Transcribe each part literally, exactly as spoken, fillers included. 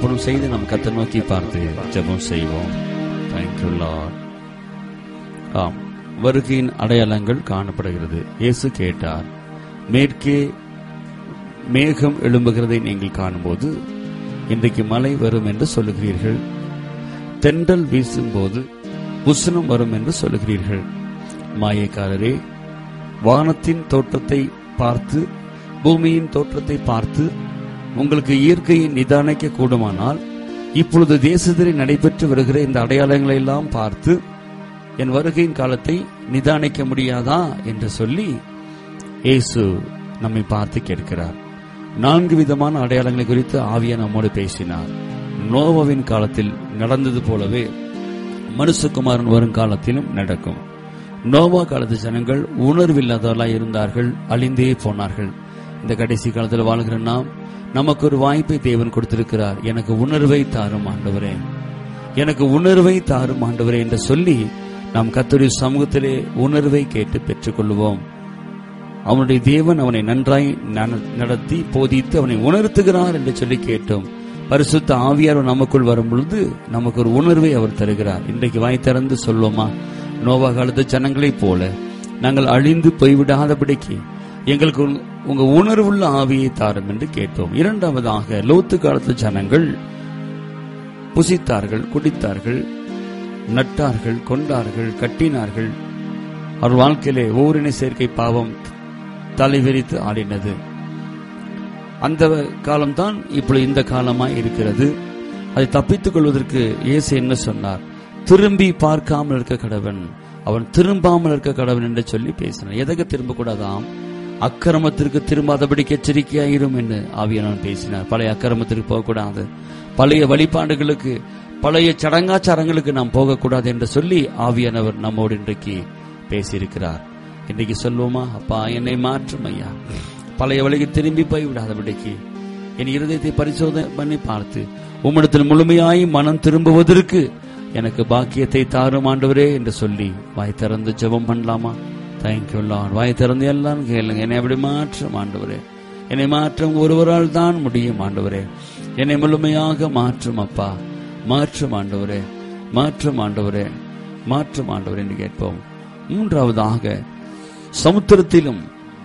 அர்ப்பணம் செய்து நம் கர்த்தரை நோக்கி பார்த்து ஜெபம் செய்வோம். Thank you Lord. ஆம், வருகையின் அடையாளங்கள் காணப்படுகிறது. இயேசு கேட்டார், மேற்கே மேகம் எழும்புகிறதை நீங்கள் காணும்போது இன்றைக்கு மழை வரும் என்று சொல்லுகிறீர்கள், தென்றல் வீசும்போது உஷ்ணம் வரும் என்று சொல்லுகிறீர்கள். மாயக்காரரே, வானத்தின் தோற்றத்தை பார்த்து பூமியின் தோற்றத்தை பார்த்து உங்களுக்கு இயற்கையை நிதானிக்க கூடுமானால் இப்பொழுது தேசத்தில் நடைபெற்று வருகிற இந்த அடையாளங்களை எல்லாம் பார்த்து என் வருகையின் காலத்தை நிதானிக்க முடியாதா என்று சொல்லி இயேசு நம்மை பார்த்து கேட்கிறார். நான்கு விதமான அடையாளங்களை குறித்து ஆவியா நம்மோடு பேசினார். நோவாவின் காலத்தில் நடந்தது போலவே மனுஷகுமாரன் வரும் காலத்திலும் நடக்கும். நோவா காலத்து ஜனங்கள் உணர்வில்லாதவர்களாய் இருந்தார்கள், அழிந்தே போனார்கள். இந்த கடைசி காலத்தில் வாழ்கிற நாம், நமக்கு ஒரு வாய்ப்பை தேவன் கொடுத்திருக்கிறார். எனக்கு உணர்வை தாரும் ஆண்டவரே, எனக்கு உணர்வை தாரும் ஆண்டவரே என்று சொல்லி நாம் கர்த்தருடைய சமூகத்திலே உணர்வை கேட்டு பெற்றுக் கொள்வோம். அவனுடைய தேவன் அவனை நன்றாய் நடத்தி போதித்து அவனை உணர்த்துகிறார் என்று சொல்லி கேட்டோம். பரிசுத்த ஆவியார் நமக்குள் வரும் பொழுது நமக்கு ஒரு உணர்வை அவர் தருகிறார். இன்றைக்கு வாய் திறந்து சொல்வோமா, நோவா காலத்து ஜனங்களைப் போல நாங்கள் அழிந்து போய்விடாதபடிக்கு எங்களுக்கு உங்க உணர்வுள்ள ஆவியை தாரும் என்று கேட்டோம். இரண்டாவதாக, லோத்து காலத்து ஜனங்கள் புசித்தார்கள், குடித்தார்கள், நட்டார்கள், கொண்டார்கள், கட்டினார்கள். அவர் வாழ்க்கையிலே ஓரினை சேர்க்கை பாவம் தலைவிரித்து ஆடினது. அந்த காலம்தான் இப்பொழுது இந்த காலமாய் இருக்கிறது. அதை தப்பித்துக் கொள்வதற்கு இயேசு என்ன சொன்னார்? திரும்பி பார்க்காமல் இருக்க கடவன், அவன் திரும்பாமல் இருக்க கடவன் என்று சொல்லி பேசினார். எதற்கு திரும்ப கூடாதாம்? அக்கிரமத்திற்கு திரும்பாதபடிக்கு எச்சரிக்கையாயிரும் என்று ஆவியானவர் பேசினார். பழைய அக்கிரமத்திற்கு போகக்கூடாது, பழைய வழிபாடுகளுக்கு, பழைய சடங்காச்சாரங்களுக்கு நாம் போகக்கூடாது என்று சொல்லி ஆவியானவர் நம்மோடு இன்றைக்கு பேசியிருக்கிறார். இன்றைக்கு சொல்வோமா, அப்பா என்னை மாற்றும் ஐயா, பழைய வழிக்கு திரும்பி போய் விடாதபடிக்கு என் இருதயத்தை பரிசோதனை பண்ணி பார்த்து உம்மிடத்தில் முழுமையாய் மனம் திரும்புவதற்கு எனக்கு பாக்கியத்தை தாரும் ஆண்டவரே என்று சொல்லி வாய் திறந்து ஜெபம் பண்ணலாமா? Thank you Lord. வாய் திறந்து எல்லாம் கேளுங்க. என்னை அப்படி மாற்றும் ஆண்டவரே, என்னை மாற்றம் ஒருவரால் தான் முடியும் ஆண்டவரே. என்னை முழுமையாக மாற்றும் அப்பா, மாற்றும் ஆண்டவரே, மாற்றும் ஆண்டவரே, மாற்றும் ஆண்டவரே என்று கேட்போம். மூன்றாவதாக, சமுத்திரத்திலும்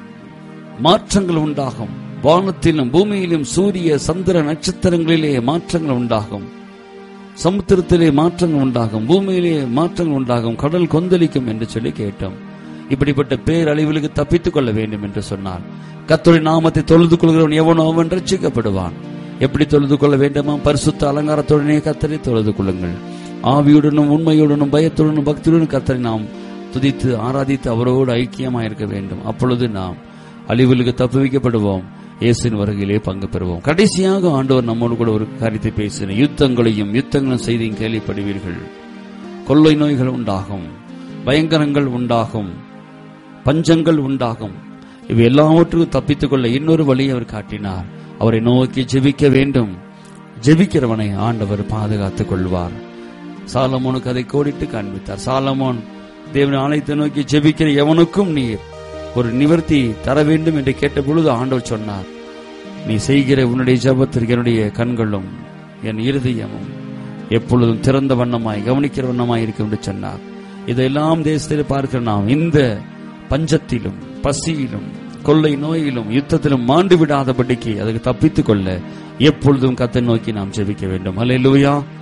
மாற்றங்கள் உண்டாகும், வானத்திலும் பூமியிலும் சூரிய சந்திர நட்சத்திரங்களிலே மாற்றங்கள் உண்டாகும். சமுத்திரத்திலே மாற்றங்கள் உண்டாகும், பூமியிலே மாற்றங்கள் உண்டாகும், கடல் கொந்தளிக்கும் என்று சொல்லி கேட்டோம். இப்படிப்பட்ட பேரழிவுகளுக்கு தப்பித்துக் கொள்ள வேண்டும் என்று சொன்னார். கர்த்தருடைய நாமத்தை தொழுது கொள்கிறவன் எவனோ அவன் ரட்சிக்கப்படுவான். எப்படி தொழுது கொள்ள வேண்டுமா? பரிசுத்த அலங்காரத்துடனே கர்த்தரை தொழுது கொள்ளுங்கள். ஆவியுடனும் உண்மையுடனும் பயத்துடனும் பக்தியுடனும் கர்த்தரை நாம் துதித்து ஆராதித்து அவரோடு ஐக்கியமாயிருக்க வேண்டும். அப்பொழுது நாம் அழிவுகளுக்கு தப்புவிக்கப்படுவோம், இயேசுவின் வருகையிலே பங்கு பெறுவோம். கடைசியாக ஆண்டவர் நம்மோடு கூட ஒரு காரியத்தை பேசின. யுத்தங்களையும் யுத்தங்களும் செய்தியும் கேள்விப்படுவீர்கள். கொள்ளை நோய்கள் உண்டாகும், பயங்கரங்கள் உண்டாகும், பஞ்சங்கள் உண்டாகும். இவை எல்லாவற்றுக்கும் தப்பித்துக் கொள்ள இன்னொரு வழியை அவர் காட்டினார். அவரை நோக்கி ஜெபிக்க வேண்டும். ஜெபிக்கிறவனை ஆண்டவர் பாதுகாத்துக் கொள்வார். சாலமோனுக்கு அதை கோடிட்டு காண்பித்தார். சாலமோன் தேவன் ஆலயத்தை நோக்கி ஜெபிக்கிற எவனுக்கும் நீர் ஒரு நிவர்த்தி தர வேண்டும் என்று கேட்ட பொழுது ஆண்டவர் சொன்னார், நீ செய்கிற உன்னுடைய ஜெபத்திற்கு என்னுடைய கண்களும் என் இருதயமும் எப்பொழுதும் திறந்த வண்ணமாய் கவனிக்கிற வண்ணமாய் இருக்கும் என்று சொன்னார். இதெல்லாம் தேசத்தில் பார்க்கிற நாம் இந்த பஞ்சத்திலும் பசியிலும் கொள்ளை நோயிலும் யுத்தத்திலும் மாண்டு விடாதபடிக்கு அதுக்கு தப்பித்துக் கொள்ள எப்பொழுதும் கர்த்தரை நோக்கி நாம் ஜெபிக்க வேண்டும். அல்லேலூயா.